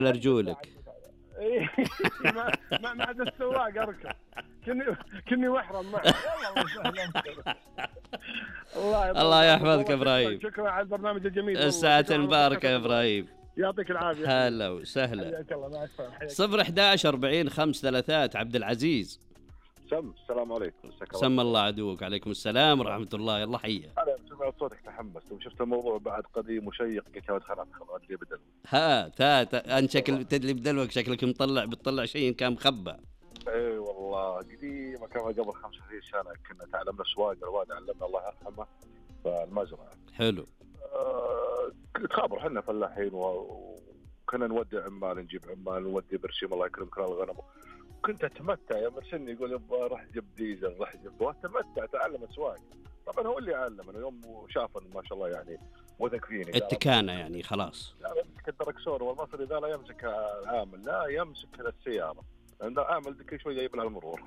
رجولك. إيه، ما عاد السواق اركب، كني محرم معه. الله يحفظك ابراهيم. شكرا على البرنامج الجميل. الساعة المباركة يا ابراهيم. يعطيك العافية. هلا وسهلا. حياك الله. مع السلامة. 011 40 533 عبد العزيز. السلام عليكم. سم الله عدوك. عليكم السلام ورحمة الله. الله حيه. أنا سمعت صوتك تحمست وشفت الموضوع بعد قديم وشيق، قلت يا ولد خلاص لي بدل. أنت شكل تدلي بدلوك، شكلك بتطلع شيء كان مخبى. اي والله قديمة، كان قبل 25 سنة كنا تعلمنا سواقة، الوالد علمنا الله يرحمه في المزرعة. حلو. تخابر حنا فلاحين وكنا نودي عمال، نجيب عمال، نودي برشيم الله يكرمك الغنم. كنت اتمتع يا مرسلني يقول يبا راح جيب ديزل، راح جيب، واتمتع اتعلم السواقه. طبعا هو اللي علمنا يوم شافا ما شاء الله يعني وثق فيني. التكانه يعني خلاص. لا يمسك الدركسون والمصري ذا لا يمسك العامل، لا يمسك السياره، عنده عامل كل شوي جايب لها المرور.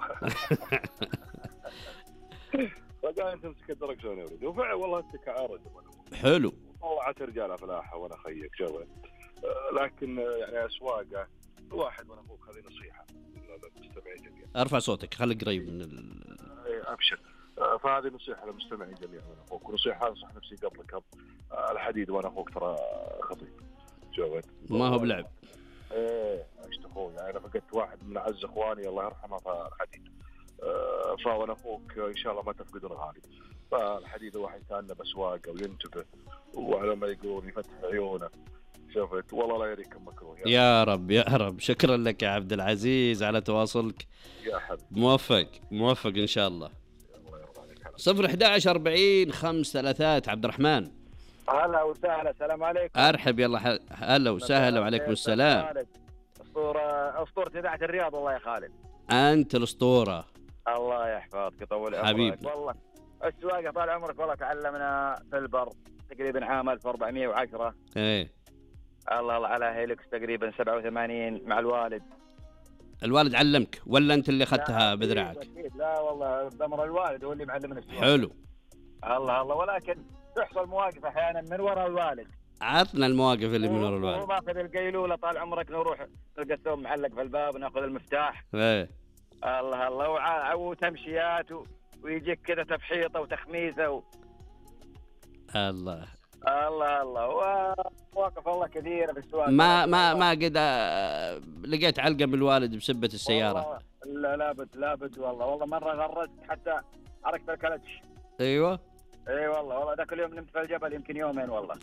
فقال تمسك الدركسون يا ولدي، وفعلا والله التكا رجل. حلو. طلعت رجاله فلاحه وانا خيك جوي. لكن يعني اسواقه الواحد وانا اخوك، هذه نصيحه للمستمعين جميعا. ارفع صوتك، خليك قريب من ابشر. فهذه نصيحه للمستمعين جميعا وانا اخوك، ونصيحه انصح نفسي قبلك. الحديد وانا اخوك ترى خطير جواد، ما هو بلعب. ايه عشت اخوي، يعني انا فقدت واحد من اعز اخواني الله يرحمه في الحديد. فانا اخوك ان شاء الله ما تفقدون غالي. فالحديد الواحد يتعنى باسواقه وينتبه، وعلى ما يقولون يفتح عيونه. شفت والله لا يريكم مكروه. يا رب يا رب. شكرا لك يا عبد العزيز على تواصلك. يا حبيبي موفق ان شاء الله. 011 40 533 عبد الرحمن. هلا وسهلا. السلام عليكم. ارحب. يلا هلا وسهلا وعليكم السلام. اسطورة اذاعة الرياض والله يا خالد. انت الاسطورة. الله يحفظك يطول عمرك حبيبي. والله السواقة طال عمرك والله تعلمنا في البر تقريبا عام 1410. ايه الله على هيلكس تقريبا 87 مع الوالد. الوالد علمك ولا انت اللي اخذتها بذراعك؟ أكيد. لا والله بأمر الوالد هو اللي معلمنا السواقة. حلو. الله ولكن تحصل مواقف احيانا من وراء الوالد. عطنا المواقف اللي من وراء الوالد. وناخذ القيلولة طال عمرك، نروح نلقى الثوب معلق في الباب وناخذ المفتاح. ايه الله وتمشيات ويجيك كذا تفحيطه وتخميسه الله وواقف والله كثيره في السواقه. ما قد لقيت علقه من الوالد بسبه السياره. لا لابد والله مره غرست حتى حركه الكلتش. ايوه اي والله ذاك اليوم نمت في الجبل يمكن يومين والله.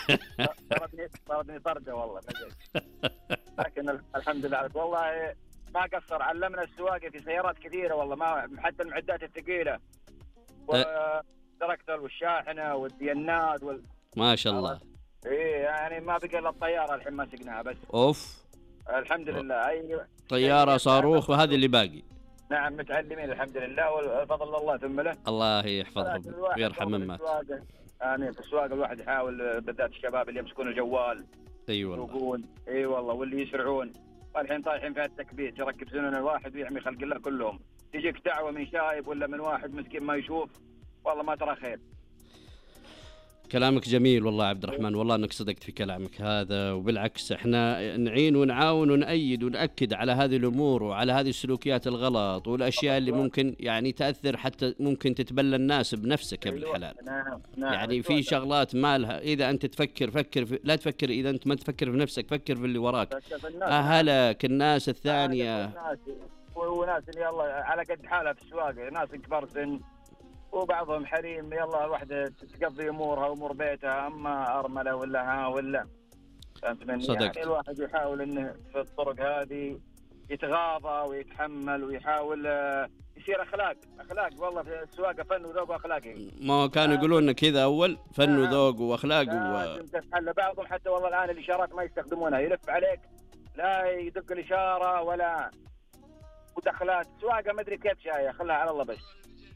طردني طرده والله. لكن الحمد لله والله ما قصر، علمنا السواقه في سيارات كثيره والله، ما حتى المعدات الثقيله والتراكتور والشاحنه والديانات ما شاء الله. ايه يعني ما بقى الا الطياره الحين ما سقناها بس. اوف الحمد لله. اي طياره صاروخ وهذا اللي باقي. نعم متعلمين الحمد لله والفضل الله ثم له. الله يحفظهم ويرحم من مات. يعني في السواقه الواحد يحاول بالذات الشباب اللي يمسكون الجوال. اي والله. اي والله واللي يسرعون والحين طايحين في التكبيت، يركب سنن الواحد ويعمي خلق الله كلهم. تجيك دعوه من شايب ولا من واحد مسكين ما يشوف، والله ما ترى خير. كلامك جميل والله يا عبد الرحمن، والله انك صدقت في كلامك هذا، وبالعكس احنا نعين ونعاون ونأيد ونأكد على هذه الامور وعلى هذه السلوكيات الغلط والاشياء اللي ممكن يعني تأثر، حتى ممكن تتبلى الناس بنفسك يا ابن الحلال. نعم. يعني في شغلات مالها، اذا انت تفكر لا تفكر، اذا انت ما تفكر في نفسك فكر في اللي وراك، اهلك، الناس الثانيه وناس اللي يلا على قد حالها في السواقه، ناس كبار سن وبعضهم حريم، يلا الواحدة تقضي امورها وامور بيتها، اما ارمله ولا فهمت مني؟ يعني الواحد يحاول انه في الطرق هذه يتغاضى ويتحمل ويحاول يصير اخلاق والله في السواقه فن وذوق واخلاقي. ما كانوا يقولون لنا كذا اول، فن وذوق واخلاق تتحلى بعضهم حتى والله الان الاشارات ما يستخدمونها، يلف عليك لا يدق الاشاره ولا مدخلات السواقه، ما ادري كيف شايه، خلها على الله بس.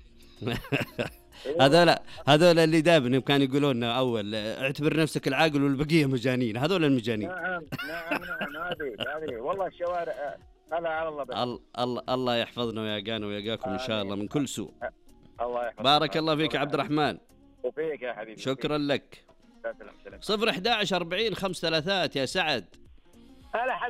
هذول اللي دابن كانوا يقولون اول اعتبر نفسك العاقل والبقيه مجانين، هذول المجانين. نعم هذه والله الشوارع هذا على الله بس. الله يحفظنا ويقانا ويقاكم ان شاء الله من كل سوء. الله يحفظك. بارك الله فيك يا عبد الرحمن. وفيك يا حبيبي. شكرا لك. 011 40 533 يا سعد. هلا